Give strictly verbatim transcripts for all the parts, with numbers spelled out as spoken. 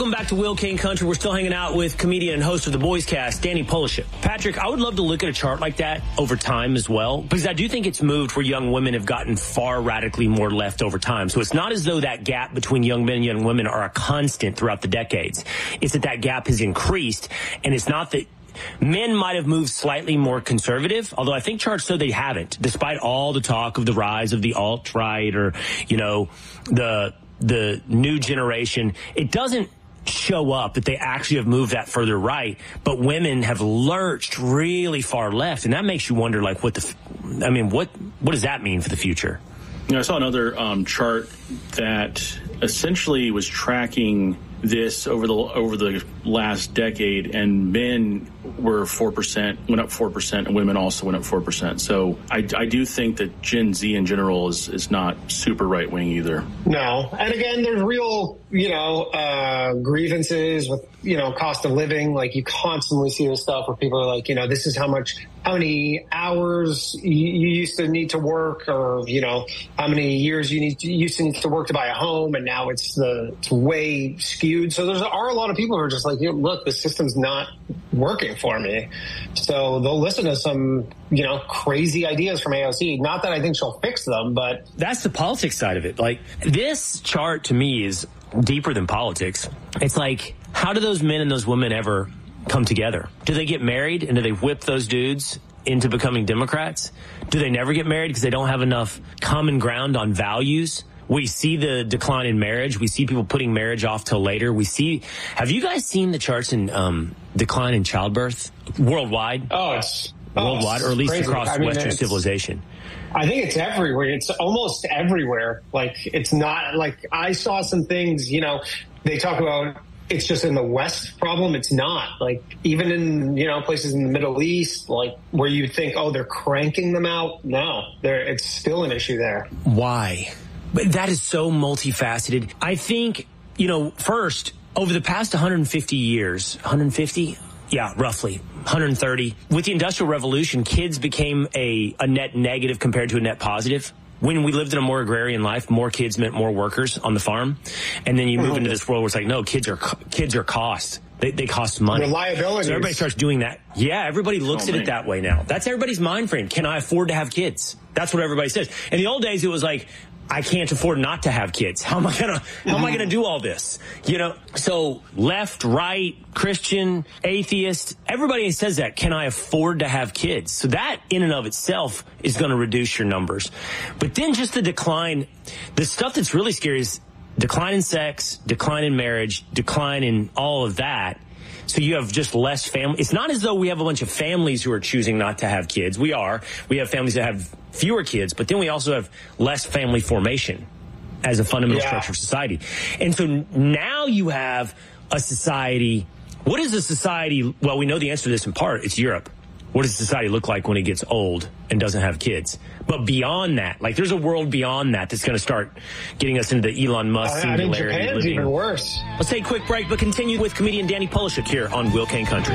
Welcome back to Will King Country. We're still hanging out with comedian and host of the Boys Cast, Danny Polishuk. Patrick, I would love to look at a chart like that over time as well, because I do think it's moved where young women have gotten far radically more left over time. So it's not as though that gap between young men and young women are a constant throughout the decades. It's that that gap has increased, and it's not that men might have moved slightly more conservative, although I think charts show they haven't, despite all the talk of the rise of the alt-right or, you know, the the new generation. It doesn't show up that they actually have moved that further right, but women have lurched really far left, and that makes you wonder, like, what the, I mean, what what does that mean for the future? You know, I saw another um, chart that essentially was tracking this over the over the last decade, and men were four percent, went up four percent, and women also went up four percent. So I, I do think that Gen Z in general is, is not super right-wing either. No. And again, there's real, you know, uh, grievances with, you know, cost of living. Like, you constantly see this stuff where people are like, you know, this is how much, how many hours you, you used to need to work, or, you know, how many years you need to, you used to need to work to buy a home, and now it's the it's way skewed. So there's are a lot of people who are just like, you know, look, the system's not working for me. So they'll listen to some, you know, crazy ideas from A O C. Not that I think she'll fix them, but that's the politics side of it. Like, this chart to me is deeper than politics. It's like, how do those men and those women ever come together? Do they get married, and do they whip those dudes into becoming Democrats? Do they never get married because they don't have enough common ground on values? We see the decline in marriage. We see people putting marriage off till later. We see, have you guys seen the charts in um, decline in childbirth worldwide? Oh, it's worldwide, oh, or at least crazy. across I mean, Western civilization. I think it's everywhere. It's almost everywhere. Like, it's not like, I saw some things, you know, they talk about it's just in the West problem. It's not. Like, even in, you know, places in the Middle East, like, where you think, oh, they're cranking them out. No, they're, it's still an issue there. Why? But that is so multifaceted. I think, you know, first, over the past one hundred fifty years, one hundred fifty? Yeah, roughly. one hundred thirty. With the Industrial Revolution, kids became a, a net negative compared to a net positive. When we lived in a more agrarian life, more kids meant more workers on the farm. And then you move into this world where it's like, no, kids are kids are cost. They, they cost money. Reliability. So everybody starts doing that. Yeah, everybody looks oh, at man. it that way now. That's everybody's mind frame. Can I afford to have kids? That's what everybody says. In the old days, it was like, I can't afford not to have kids. How am I gonna, how am I gonna do all this? You know, so left, right, Christian, atheist, everybody says that. Can I afford to have kids? So that in and of itself is gonna reduce your numbers. But then just the decline, the stuff that's really scary is decline in sex, decline in marriage, decline in all of that. So you have just less family. It's not as though we have a bunch of families who are choosing not to have kids. We are. We have families that have fewer kids, but then we also have less family formation as a fundamental yeah. structure of society. And so now you have a society. What is a society? Well, we know the answer to this in part. It's Europe. What does society look like when it gets old and doesn't have kids? But beyond that, like, there's a world beyond that that's going to start getting us into the Elon Musk uh, singularity. I mean, Japan's living. Even worse. Let's take a quick break, but continue with comedian Danny Polishuk here on Will King Country.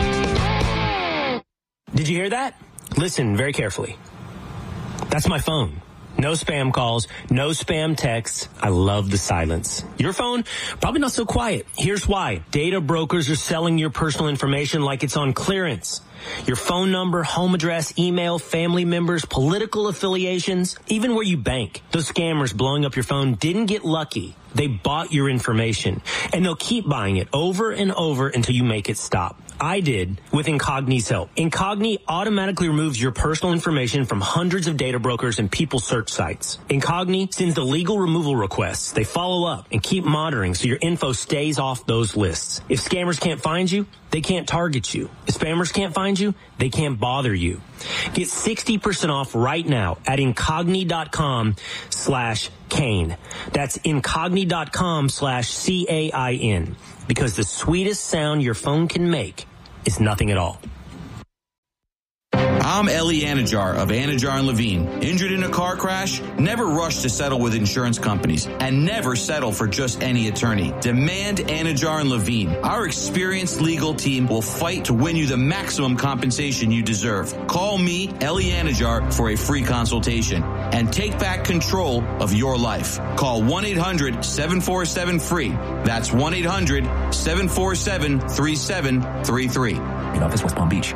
Did you hear that? Listen very carefully. That's my phone. No spam calls, no spam texts. I love the silence. Your phone, probably not so quiet. Here's why. Data brokers are selling your personal information like it's on clearance. Your phone number, home address, email, family members, political affiliations, even where you bank. Those scammers blowing up your phone didn't get lucky. They bought your information, and they'll keep buying it over and over until you make it stop. I did with Incogni's help. Incogni automatically removes your personal information from hundreds of data brokers and people search sites. Incogni sends the legal removal requests. They follow up and keep monitoring so your info stays off those lists. If scammers can't find you, they can't target you. If spammers can't find you, they can't bother you. Get sixty percent off right now at Incogni.com slash Kane. That's Incogni.com slash C A I N. Because the sweetest sound your phone can make is nothing at all. I'm Eli Anajar of Anajar and Levine. Injured in a car crash? Never rush to settle with insurance companies, and never settle for just any attorney. Demand Anajar and Levine. Our experienced legal team will fight to win you the maximum compensation you deserve. Call me, Eli Anajar, for a free consultation. and take back control of your life. Call one eight hundred seven four seven free. That's one eight hundred seven four seven three seven three three. In office, West Palm Beach.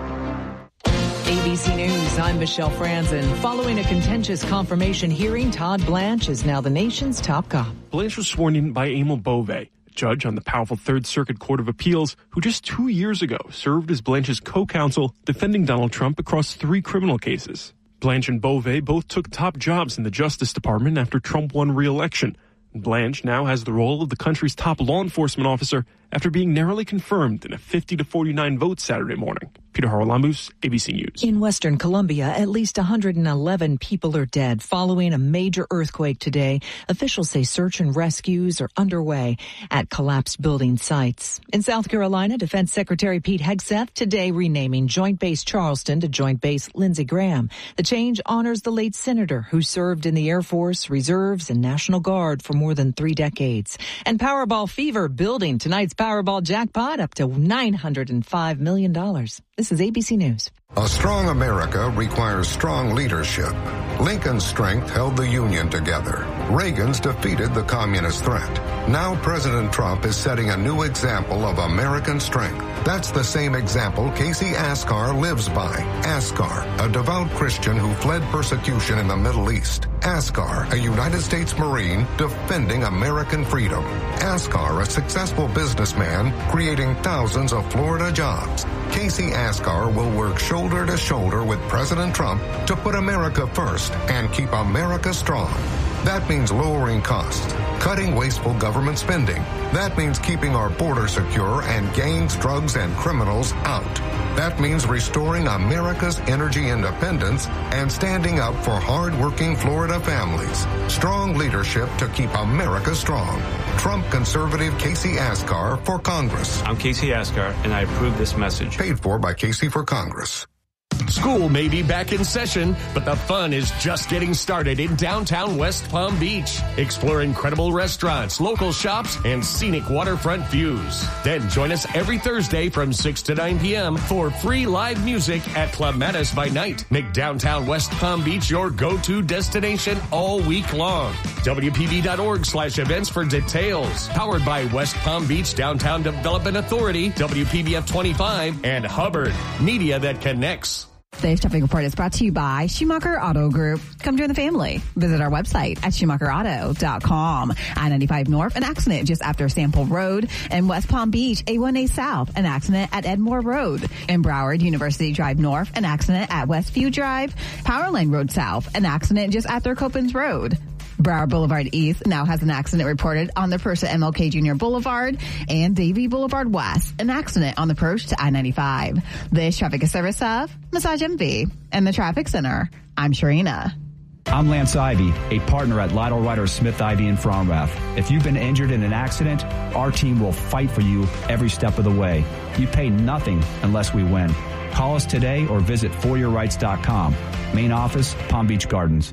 A B C News, I'm Michelle Franzen. Following a contentious confirmation hearing, Todd Blanche is now the nation's top cop. Blanche was sworn in by Emil Bove, a judge on the powerful Third Circuit Court of Appeals, who just two years ago served as Blanche's co-counsel defending Donald Trump across three criminal cases. Blanche and Bove both took top jobs in the Justice Department after Trump won re-election. Blanche now has the role of the country's top law enforcement officer after being narrowly confirmed in a fifty to forty-nine vote Saturday morning. Peter Haralambous, A B C News. In Western Colombia, at least one hundred eleven people are dead following a major earthquake today. Officials say search and rescues are underway at collapsed building sites. In South Carolina, Defense Secretary Pete Hegseth today renaming Joint Base Charleston to Joint Base Lindsey Graham. The change honors the late senator who served in the Air Force, Reserves, and National Guard for more than three decades. And Powerball fever building. Tonight's Powerball jackpot up to nine hundred five million dollars. This is A B C News. A strong America requires strong leadership. Lincoln's strength held the Union together. Reagan's defeated the communist threat. Now President Trump is setting a new example of American strength. That's the same example Casey Askar lives by. Askar, a devout Christian who fled persecution in the Middle East. Askar, a United States Marine defending American freedom. Askar, a successful businessman creating thousands of Florida jobs. Casey Askar will work shoulder to shoulder with President Trump to put America first and keep America strong. That means lowering costs, cutting wasteful government spending. That means keeping our border secure and gangs, drugs, and criminals out. That means restoring America's energy independence and standing up for hard-working Florida families. Strong leadership to keep America strong. Trump conservative Casey Askar for Congress. I'm Casey Askar, and I approve this message. Paid for by Casey for Congress. School may be back in session, but the fun is just getting started in downtown West Palm Beach. Explore incredible restaurants, local shops, and scenic waterfront views. Then join us every Thursday from six to nine p.m. for free live music at Club Mattis by night. Make downtown West Palm Beach your go-to destination all week long. W P B dot org slash events for details. Powered by West Palm Beach Downtown Development Authority, W P B F twenty-five, and Hubbard, media that connects. Today's traffic report is brought to you by Schumacher Auto Group. Come join the family. Visit our website at schumacher auto dot com. I ninety-five North, an accident just after Sample Road. In West Palm Beach, A one A South, an accident at Edmore Road. In Broward, University Drive North, an accident at Westview Drive. Power Lane Road South, an accident just after Copens Road. Broward Boulevard East now has an accident reported on the approach to M L K Junior Boulevard, and Davie Boulevard West, an accident on the approach to I ninety-five. This traffic is service of Massage M V and the Traffic Center. I'm Sharina. I'm Lance Ivy, a partner at Lytle Ryder Smith Ivy in Fromrath. If you've been injured in an accident, our team will fight for you every step of the way. You pay nothing unless we win. Call us today or visit for your rights dot com. Main office, Palm Beach Gardens.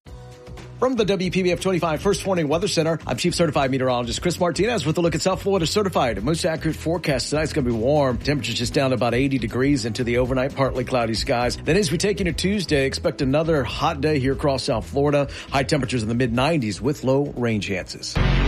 From the W P B F twenty-five First Warning Weather Center, I'm Chief Certified Meteorologist Chris Martinez with a look at South Florida Certified. Most accurate forecast tonight's going to be warm. Temperatures just down to about eighty degrees into the overnight, partly cloudy skies. Then as we take into Tuesday, expect another hot day here across South Florida. High temperatures in the mid nineties with low rain chances.